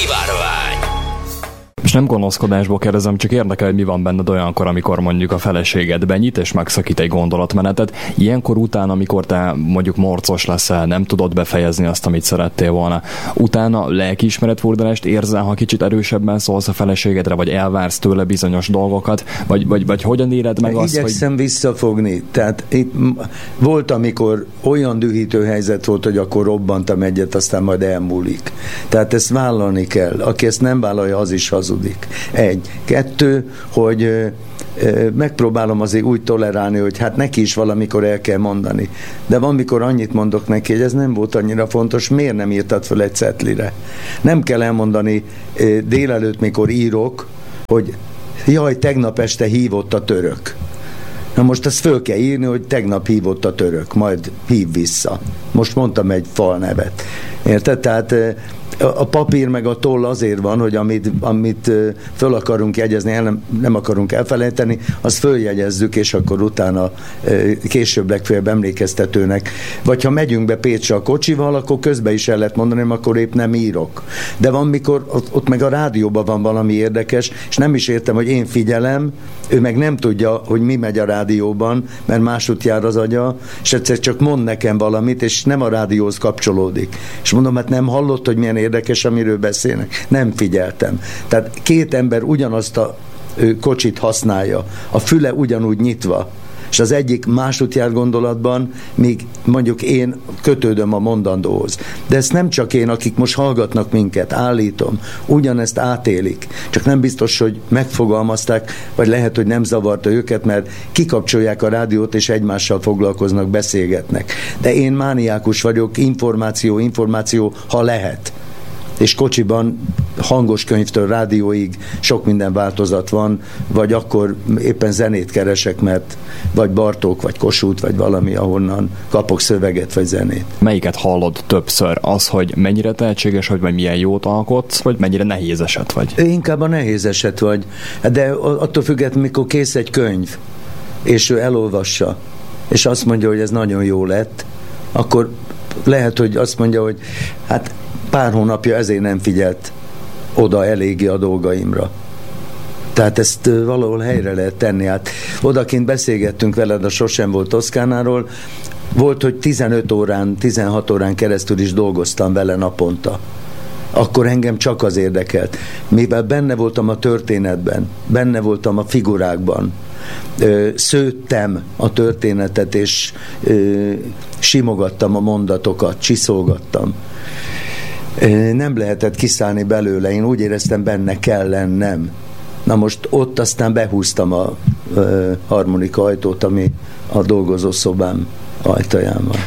Szivárvány. És nem gonoszkodásból kérdezem, csak érdekel, hogy mi van benned olyankor, amikor mondjuk a feleséged benyit és megszakít egy gondolatmenetet. Ilyenkor után, amikor te mondjuk morcos leszel, nem tudod befejezni azt, amit szerettél volna, utána lelkiismeretfurdalást érzel, ha kicsit erősebben szólsz a feleségedre, vagy elvársz tőle bizonyos dolgokat, vagy hogyan éred meg azt, igyekszem visszafogni. Tehát itt volt, amikor olyan dühítő helyzet volt, hogy akkor robbantam egyet, aztán majd elmúlik. Tehát ezt vállalni kell. Aki ezt nem vállalja, az is hazudik. 1. 2, hogy megpróbálom azért úgy tolerálni, hogy hát neki is valamikor el kell mondani. De van, mikor annyit mondok neki, hogy ez nem volt annyira fontos, miért nem írtad fel egy cetlire? Nem kell elmondani délelőtt, mikor írok, hogy jaj, tegnap este hívott a török. Na most ezt föl kell írni, hogy tegnap hívott a török, majd hív vissza. Most mondtam egy falnevet. Érted? Tehát a papír meg a toll azért van, hogy amit föl akarunk jegyezni, nem akarunk elfelejteni, azt följegyezzük, és akkor utána később legfeljebb emlékeztetőnek. Vagy ha megyünk be Pécsre a kocsival, akkor közben is el lehet mondani, hogy akkor épp nem írok. De van, mikor ott meg a rádióban van valami érdekes, és nem is értem, hogy én figyelem, ő meg nem tudja, hogy mi megy a rádióban, mert másút jár az agya, és egyszer csak mond nekem valamit, és nem a rádióhoz kapcsolódik. És mondom, hát nem hallott, hogy milyen érdekes, amiről beszélnek. Nem figyeltem. Tehát 2 ember ugyanazt a kocsit használja, a füle ugyanúgy nyitva, és az egyik másút jár gondolatban, míg mondjuk én kötődöm a mondandóhoz. De ezt nem csak én, akik most hallgatnak minket, állítom, ugyanezt átélik. Csak nem biztos, hogy megfogalmazták, vagy lehet, hogy nem zavarta őket, mert kikapcsolják a rádiót, és egymással foglalkoznak, beszélgetnek. De én mániákus vagyok, információ, ha lehet. És kocsiban hangos könyvtől rádióig sok minden változat van, vagy akkor éppen zenét keresek, mert vagy Bartók, vagy Kossuth, vagy valami, ahonnan kapok szöveget, vagy zenét. Melyiket hallod többször? Az, hogy mennyire tehetséges vagy, vagy milyen jót alkotsz, vagy mennyire nehéz eset vagy? Inkább a nehéz eset vagy. De attól függetlenül, mikor kész egy könyv, és ő elolvassa, és azt mondja, hogy ez nagyon jó lett, akkor lehet, hogy azt mondja, hogy hát pár hónapja ezért nem figyelt oda eléggé a dolgaimra. Tehát ezt valahol helyre lehet tenni. Hát odakint beszélgettünk veled a Sosem volt Toszkánáról, volt, hogy 15 órán, 16 órán keresztül is dolgoztam vele naponta. Akkor engem csak az érdekelt. Mivel benne voltam a történetben, benne voltam a figurákban, szőttem a történetet, és simogattam a mondatokat, csiszolgattam. Nem lehetett kiszállni belőle, én úgy éreztem, benne kell lennem. Na most ott aztán behúztam a harmonika ajtót, ami a dolgozószobám ajtaján van.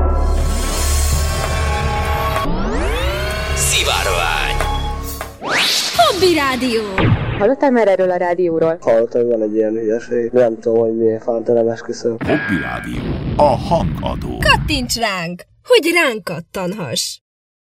Szivárvány. Hobby Rádió. Hallottál már erről a rádióról? Hallottam, hogy van egy ilyen hülyeség. Nem tudom, hogy miért fánt, nem esküszöm. Hobby Rádió. A hangadó. Kattints ránk, hogy ránk kattanhass.